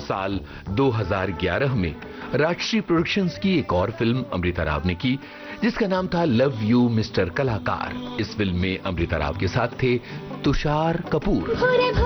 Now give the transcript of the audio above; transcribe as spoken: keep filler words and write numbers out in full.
साल दो हज़ार ग्यारह में राजश्री प्रोडक्शंस की एक और फिल्म अमृता राव ने की, जिसका नाम था लव यू मिस्टर कलाकार। इस फिल्म में अमृता राव के साथ थे तुषार कपूर।